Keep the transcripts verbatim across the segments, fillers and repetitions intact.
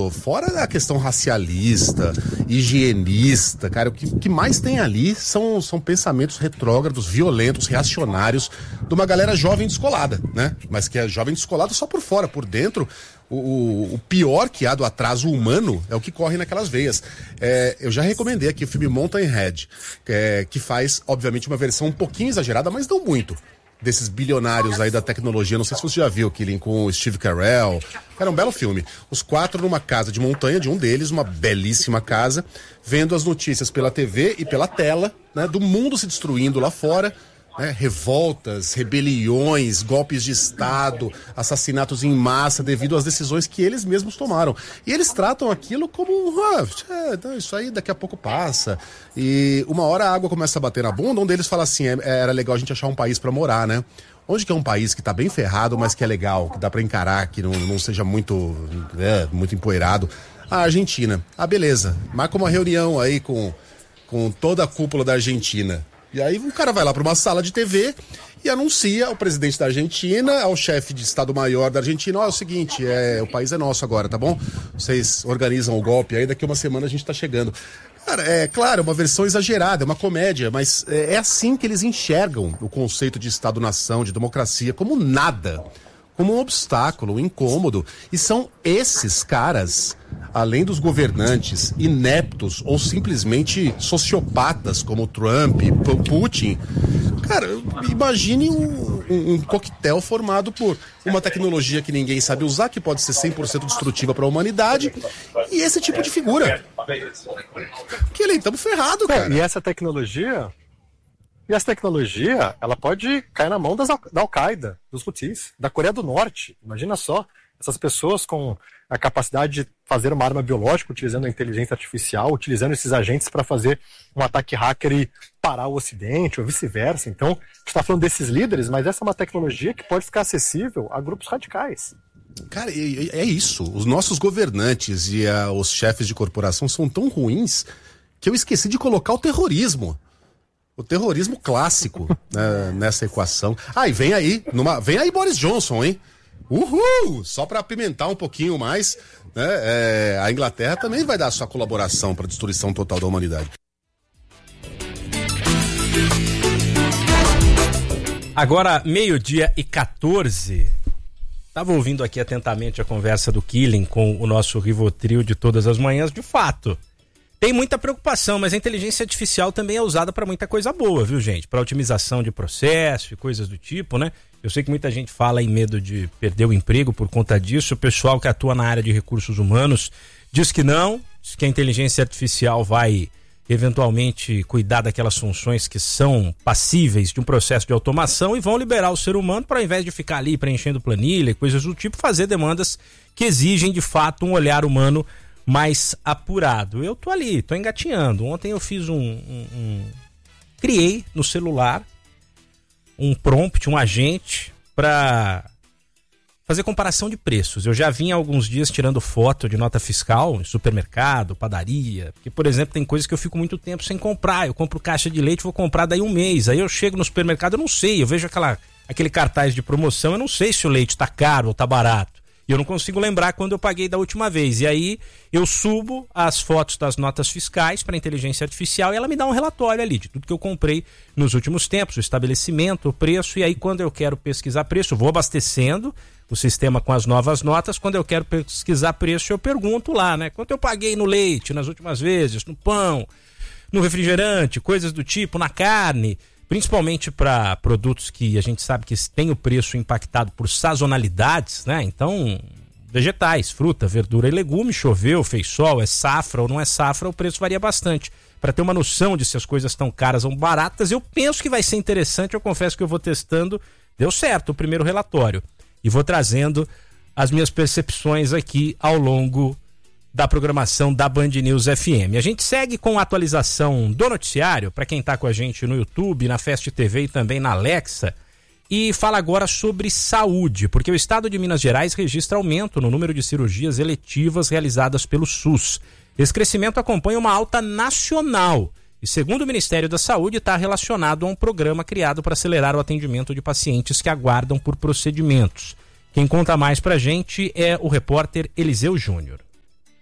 falando, fora a questão racialista, higienista, cara, o que, que mais tem ali são, são pensamentos retrógrados, violentos, reacionários, de uma galera jovem descolada, né? Mas que é jovem descolada só por fora, por dentro, o, o, o pior que há do atraso humano é o que corre naquelas veias. É, eu já recomendei aqui o filme Mountain Head, é, que faz, obviamente, uma versão um pouquinho exagerada, mas não muito, desses bilionários aí da tecnologia. Não sei se você já viu, Killing, com o Steve Carell. Era um belo filme. Os quatro numa casa de montanha, de um deles, uma belíssima casa, vendo as notícias pela T V e pela tela, né, do mundo se destruindo lá fora, né, revoltas, rebeliões, golpes de Estado, assassinatos em massa devido às decisões que eles mesmos tomaram. E eles tratam aquilo como, ah, é, isso aí daqui a pouco passa. E uma hora a água começa a bater na bunda, um deles fala assim, é, era legal a gente achar um país pra morar, né? Onde que é um país que tá bem ferrado, mas que é legal, que dá pra encarar, que não, não seja muito, é, muito empoeirado? A Argentina. Ah, beleza. Marca uma reunião aí com, com toda a cúpula da Argentina. E aí o cara vai lá para uma sala de T V e anuncia ao presidente da Argentina, ao chefe de Estado-Maior da Argentina, ó, é o seguinte, é, o país é nosso agora, tá bom? Vocês organizam o golpe aí, daqui a uma semana a gente tá chegando. Cara, é claro, é uma versão exagerada, é uma comédia, mas é, é assim que eles enxergam o conceito de Estado-nação, de democracia, como nada, como um obstáculo, um incômodo. E são esses caras, além dos governantes ineptos ou simplesmente sociopatas como Trump, Putin, cara, imagine um, um, um coquetel formado por uma tecnologia que ninguém sabe usar, que pode ser cem por cento destrutiva para a humanidade, e esse tipo de figura. Que ele estamos ferrado, cara. É, e essa tecnologia, e essa tecnologia, ela pode cair na mão das, da Al-Qaeda, dos Houthis, da Coreia do Norte. Imagina só, essas pessoas com a capacidade de fazer uma arma biológica, utilizando a inteligência artificial, utilizando esses agentes para fazer um ataque hacker e parar o Ocidente, ou vice-versa. Então, a gente está falando desses líderes, mas essa é uma tecnologia que pode ficar acessível a grupos radicais. Cara, é isso. Os nossos governantes e a, os chefes de corporação são tão ruins que eu esqueci de colocar o terrorismo. O terrorismo clássico, né, nessa equação. Ah, e vem aí, numa, vem aí Boris Johnson, hein? Uhul! Só para apimentar um pouquinho mais, né, é, a Inglaterra também vai dar sua colaboração para a destruição total da humanidade. Agora, meio-dia e quatorze. Estava ouvindo aqui atentamente a conversa do Killing com o nosso Rivotril de todas as manhãs. De fato, tem muita preocupação, mas a inteligência artificial também é usada para muita coisa boa, viu, gente? Para otimização de processo e coisas do tipo, né? Eu sei que muita gente fala em medo de perder o emprego por conta disso. O pessoal que atua na área de recursos humanos diz que não, diz que a inteligência artificial vai eventualmente cuidar daquelas funções que são passíveis de um processo de automação e vão liberar o ser humano para, ao invés de ficar ali preenchendo planilha e coisas do tipo, fazer demandas que exigem de fato um olhar humano mais apurado. Eu tô ali, tô engatinhando. Ontem eu fiz um, um, um... criei no celular um prompt, um agente para fazer comparação de preços. Eu já vim há alguns dias tirando foto de nota fiscal em supermercado, padaria, porque, por exemplo, tem coisas que eu fico muito tempo sem comprar. Eu compro caixa de leite, vou comprar daí um mês. Aí eu chego no supermercado, eu não sei, eu vejo aquela, aquele cartaz de promoção, eu não sei se o leite tá caro ou tá barato. E eu não consigo lembrar quando eu paguei da última vez. E aí eu subo as fotos das notas fiscais para a inteligência artificial e ela me dá um relatório ali de tudo que eu comprei nos últimos tempos, o estabelecimento, o preço. E aí quando eu quero pesquisar preço, eu vou abastecendo o sistema com as novas notas. Quando eu quero pesquisar preço, eu pergunto lá, né? Quanto eu paguei no leite nas últimas vezes, no pão, no refrigerante, coisas do tipo, na carne. Principalmente para produtos que a gente sabe que tem o preço impactado por sazonalidades, né? Então, vegetais, fruta, verdura e legume, choveu, fez sol, é safra ou não é safra, o preço varia bastante. Para ter uma noção de se as coisas estão caras ou baratas, eu penso que vai ser interessante, eu confesso que eu vou testando, deu certo o primeiro relatório. E vou trazendo as minhas percepções aqui ao longo da programação da Band News F M. A gente segue com a atualização do noticiário, para quem está com a gente no YouTube, na Fast T V e também na Alexa, e fala agora sobre saúde, porque o estado de Minas Gerais registra aumento no número de cirurgias eletivas realizadas pelo SUS. Esse crescimento acompanha uma alta nacional e, segundo o Ministério da Saúde, está relacionado a um programa criado para acelerar o atendimento de pacientes que aguardam por procedimentos. Quem conta mais para a gente é o repórter Eliseu Júnior.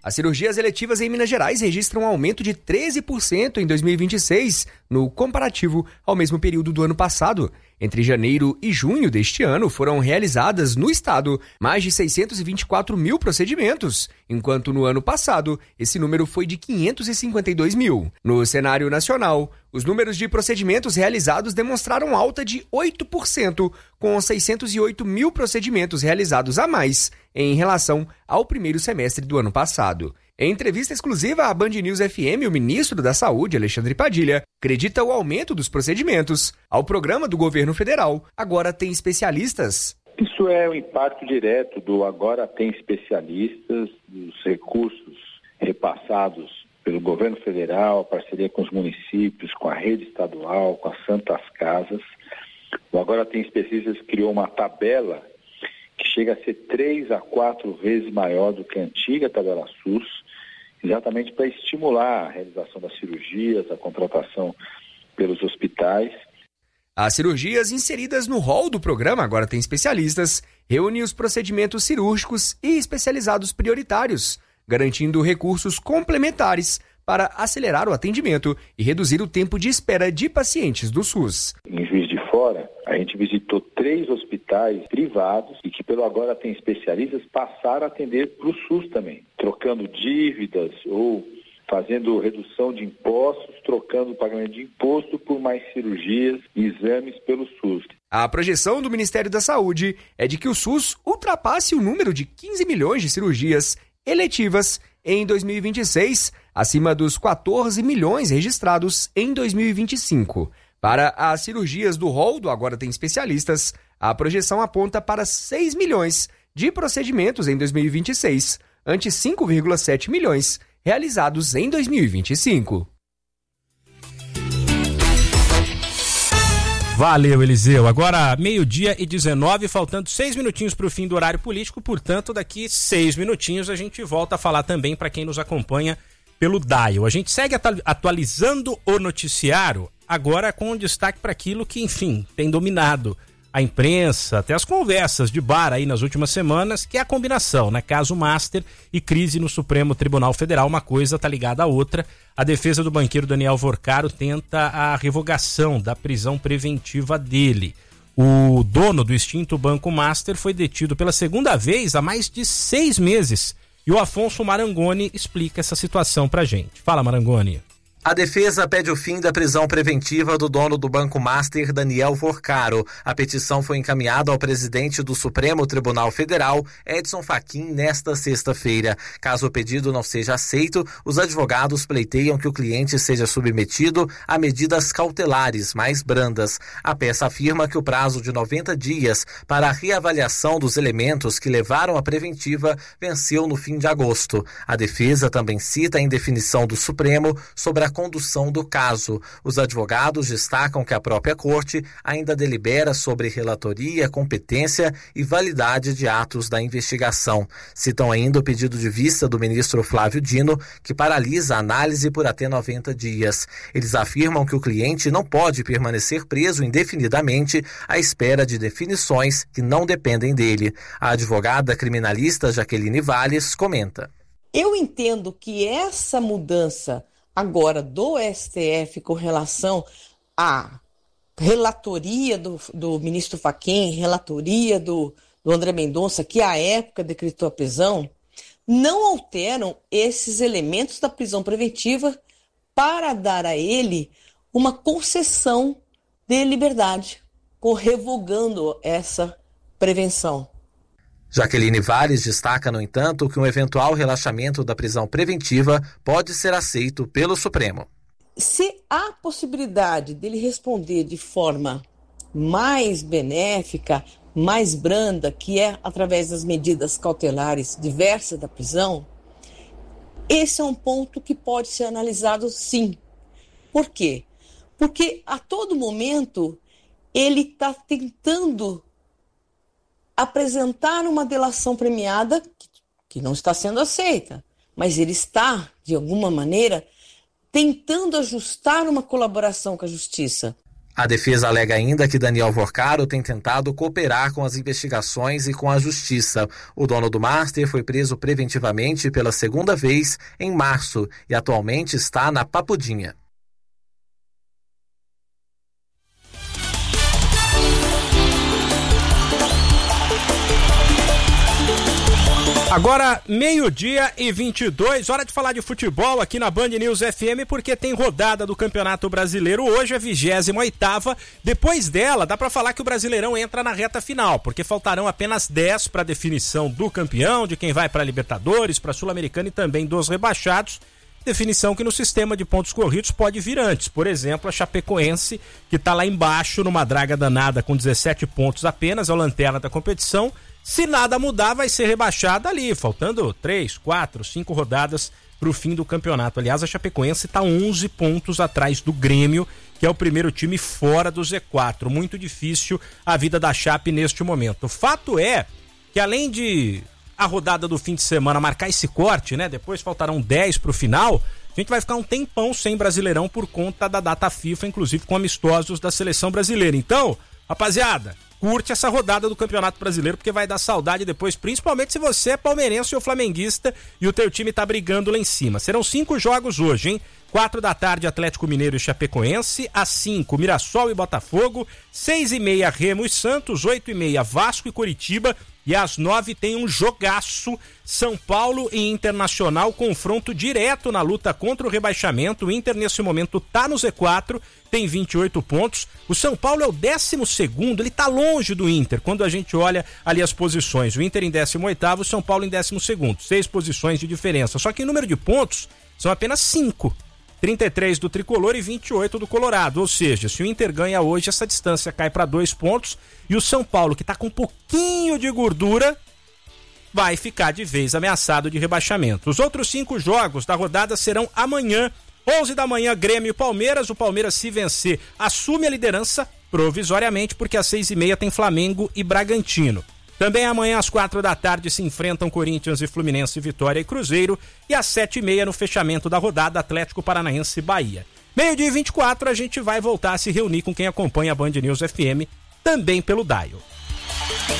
As cirurgias eletivas em Minas Gerais registram um aumento de treze por cento em dois mil e vinte e seis, no comparativo ao mesmo período do ano passado. Entre janeiro e junho deste ano, foram realizadas no estado mais de seiscentos e vinte e quatro mil procedimentos, enquanto no ano passado esse número foi de quinhentos e cinquenta e dois mil. No cenário nacional, os números de procedimentos realizados demonstraram alta de oito por cento, com seiscentos e oito mil procedimentos realizados a mais em relação ao primeiro semestre do ano passado. Em entrevista exclusiva à Band News F M, o ministro da Saúde, Alexandre Padilha, acredita o aumento dos procedimentos ao programa do governo federal. Agora tem especialistas. Isso é o impacto direto do Agora Tem Especialistas, dos recursos repassados pelo governo federal, a parceria com os municípios, com a rede estadual, com as Santas Casas. O Agora Tem Especialistas criou uma tabela que chega a ser três a quatro vezes maior do que a antiga tabela SUS, exatamente para estimular a realização das cirurgias, a contratação pelos hospitais. As cirurgias inseridas no rol do programa Agora Tem Especialistas reúnem os procedimentos cirúrgicos e especializados prioritários, garantindo recursos complementares para acelerar o atendimento e reduzir o tempo de espera de pacientes do SUS. Em Juiz de Fora, a gente visitou três hospitais privados e que pelo Agora Tem Especialistas passaram a atender para o SUS também, trocando dívidas ou fazendo redução de impostos, trocando o pagamento de imposto por mais cirurgias e exames pelo SUS. A projeção do Ministério da Saúde é de que o SUS ultrapasse o número de quinze milhões de cirurgias eletivas em dois mil e vinte e seis, acima dos quatorze milhões registrados em dois mil e vinte e cinco. Para as cirurgias do rol do Agora Tem Especialistas, a projeção aponta para seis milhões de procedimentos em dois mil e vinte e seis, ante cinco vírgula sete milhões realizados em dois mil e vinte e cinco. Valeu, Eliseu. Agora, meio-dia e dezenove, faltando seis minutinhos para o fim do horário político, portanto, daqui seis minutinhos a gente volta a falar também para quem nos acompanha pelo Dial. A gente segue atualizando o noticiário, agora com destaque para aquilo que, enfim, tem dominado a imprensa, até as conversas de bar aí nas últimas semanas, que é a combinação, né? Caso Master e crise no Supremo Tribunal Federal, uma coisa tá ligada à outra. A defesa do banqueiro Daniel Vorcaro tenta a revogação da prisão preventiva dele. O dono do extinto Banco Master foi detido pela segunda vez há mais de seis meses. E o Afonso Marangoni explica essa situação pra gente. Fala, Marangoni. A defesa pede o fim da prisão preventiva do dono do Banco Master, Daniel Vorcaro. A petição foi encaminhada ao presidente do Supremo Tribunal Federal, Edson Fachin, nesta sexta-feira. Caso o pedido não seja aceito, os advogados pleiteiam que o cliente seja submetido a medidas cautelares mais brandas. A peça afirma que o prazo de noventa dias para a reavaliação dos elementos que levaram à preventiva venceu no fim de agosto. A defesa também cita a indefinição do Supremo sobre a condução do caso. Os advogados destacam que a própria corte ainda delibera sobre relatoria, competência e validade de atos da investigação. Citam ainda o pedido de vista do ministro Flávio Dino, que paralisa a análise por até noventa dias. Eles afirmam que o cliente não pode permanecer preso indefinidamente à espera de definições que não dependem dele. A advogada criminalista Jaqueline Valles comenta. Eu entendo que essa mudança agora do S T F com relação à relatoria do, do ministro Fachin, relatoria do, do André Mendonça, que à época decretou a prisão, não alteram esses elementos da prisão preventiva para dar a ele uma concessão de liberdade, revogando essa prevenção. Jaqueline Valles destaca, no entanto, que um eventual relaxamento da prisão preventiva pode ser aceito pelo Supremo. Se há possibilidade dele responder de forma mais benéfica, mais branda, que é através das medidas cautelares diversas da prisão, esse é um ponto que pode ser analisado sim. Por quê? Porque a todo momento ele está tentando apresentar uma delação premiada que não está sendo aceita, mas ele está, de alguma maneira, tentando ajustar uma colaboração com a justiça. A defesa alega ainda que Daniel Vorcaro tem tentado cooperar com as investigações e com a justiça. O dono do Master foi preso preventivamente pela segunda vez em março e atualmente está na Papudinha. Agora, meio-dia e vinte e dois, hora de falar de futebol aqui na Band News F M, porque tem rodada do Campeonato Brasileiro hoje, a vigésima oitava. Depois dela, dá pra falar que o Brasileirão entra na reta final, porque faltarão apenas dez para definição do campeão, de quem vai para Libertadores, para Sul-Americana e também dos rebaixados. Definição que no sistema de pontos corridos pode vir antes. Por exemplo, a Chapecoense, que tá lá embaixo numa draga danada com dezessete pontos apenas, é o lanterna da competição. Se nada mudar, vai ser rebaixada ali, faltando três, quatro, cinco rodadas para o fim do campeonato. Aliás, a Chapecoense está onze pontos atrás do Grêmio, que é o primeiro time fora do Z quatro. Muito difícil a vida da Chape neste momento. O fato é que, além de a rodada do fim de semana marcar esse corte, né? Depois faltarão dez para o final, a gente vai ficar um tempão sem Brasileirão por conta da data FIFA, inclusive com amistosos da seleção brasileira. Então, rapaziada, curte essa rodada do Campeonato Brasileiro, porque vai dar saudade depois, principalmente se você é palmeirense ou flamenguista e o teu time tá brigando lá em cima. Serão cinco jogos hoje, hein? Quatro da tarde, Atlético Mineiro e Chapecoense. Às cinco, Mirassol e Botafogo. Seis e meia, Remo e Santos. Oito e meia, Vasco e Coritiba. E às nove tem um jogaço, São Paulo e Internacional, confronto direto na luta contra o rebaixamento. O Inter nesse momento tá no Z quatro, tem vinte e oito pontos. O São Paulo é o décimo segundo, ele tá longe do Inter quando a gente olha ali as posições. O Inter em décimo oitavo, o São Paulo em décimo segundo, seis posições de diferença. Só que em número de pontos são apenas cinco. trinta e três do Tricolor e vinte e oito do Colorado, ou seja, se o Inter ganha hoje, essa distância cai para dois pontos e o São Paulo, que está com um pouquinho de gordura, vai ficar de vez ameaçado de rebaixamento. Os outros cinco jogos da rodada serão amanhã, onze da manhã, Grêmio e Palmeiras. O Palmeiras, se vencer, assume a liderança provisoriamente, porque às seis e meia tem Flamengo e Bragantino. Também amanhã às quatro da tarde se enfrentam Corinthians e Fluminense, Vitória e Cruzeiro. E às sete e meia no fechamento da rodada, Atlético Paranaense e Bahia. Meio-dia e vinte e quatro a gente vai voltar a se reunir com quem acompanha a Band News F M, também pelo Dial.